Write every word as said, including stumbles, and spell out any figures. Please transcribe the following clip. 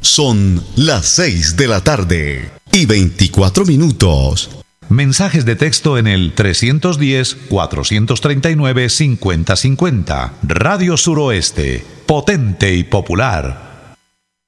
Son las seis de la tarde y veinticuatro minutos. Mensajes de texto en el trescientos diez, cuatrocientos treinta y nueve, cincuenta cincuenta. Radio Suroeste, potente y popular.